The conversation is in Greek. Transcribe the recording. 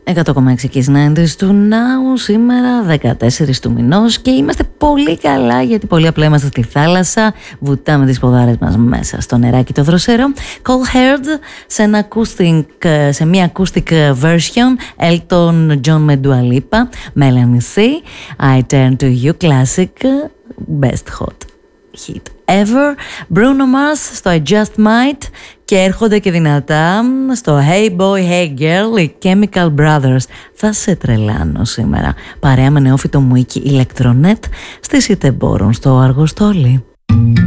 100,6 Kiss 90s του Now, σήμερα 14 του μηνός και είμαστε πολύ καλά γιατί πολύ απλά είμαστε στη θάλασσα, βουτάμε τις ποδάρες μας μέσα στο νεράκι το δροσερό. Cold Heart σε μια acoustic version, Elton John με Dua Lipa, Melanie C, I Turn to You, classic, best hot hit ever. Bruno Mars στο I Just Might και έρχονται και δυνατά στο Hey Boy Hey Girl, οι Chemical Brothers. Θα σε τρελάνω σήμερα παρέα με νεόφυτο μου οίκη Ηλεκτρονέτ στη Σιτεμπόρων στο Αργοστόλι.